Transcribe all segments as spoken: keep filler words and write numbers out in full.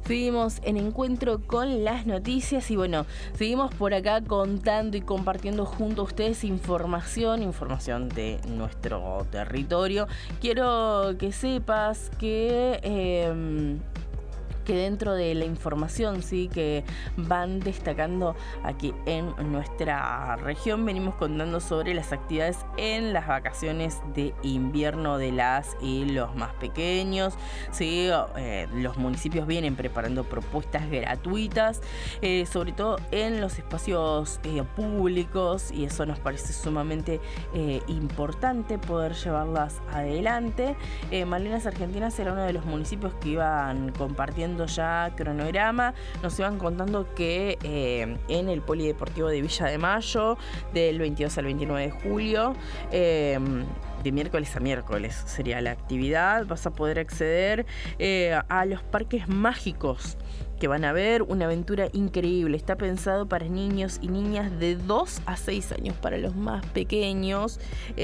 Seguimos en encuentro con las noticias y bueno, seguimos por acá contando y compartiendo junto a ustedes información, información de nuestro territorio. Quiero que sepas que... Eh, que dentro de la información, sí, que van destacando aquí en nuestra región, venimos contando sobre las actividades en las vacaciones de invierno de las y los más pequeños, sí, eh, los municipios vienen preparando propuestas gratuitas, eh, sobre todo en los espacios eh, públicos, y eso nos parece sumamente eh, importante poder llevarlas adelante. eh, Malvinas Argentinas era uno de los municipios que iban compartiendo ya cronograma, nos iban contando que eh, en el Polideportivo de Villa de Mayo, del veintidós al veintinueve de julio, eh, de miércoles a miércoles sería la actividad, vas a poder acceder eh, a los parques mágicos que van a ver, una aventura increíble. Está pensado para niños y niñas de dos a seis años, para los más pequeños.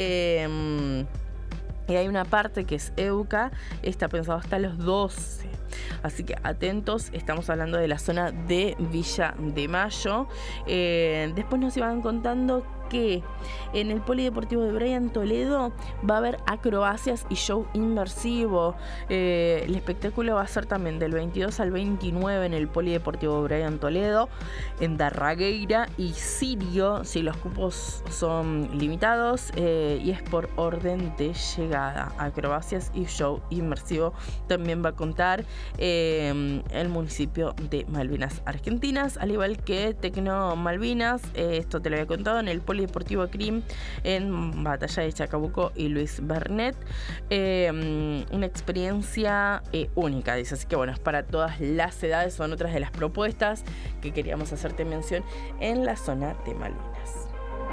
eh, Y hay una parte que es EUCA, está pensado hasta los doce. Así que atentos, estamos hablando de la zona de Villa de Mayo. Eh, después nos iban contando que en el Polideportivo de Brian Toledo va a haber acrobacias y show inmersivo. Eh, el espectáculo va a ser también del veintidós al veintinueve en el Polideportivo de Brian Toledo, en Darragueira y Sirio, si los cupos son limitados, eh, y es por orden de llegada. Acrobacias y show inmersivo también va a contar eh, el municipio de Malvinas Argentinas, al igual que Tecno Malvinas. Eh, esto te lo había contado en el Polideportivo Crim en Batalla de Chacabuco y Luis Bernet. Eh, una experiencia eh, única, dice. Así que bueno, es para todas las edades, son otras de las propuestas que queríamos hacerte mención en la zona de Malvinas.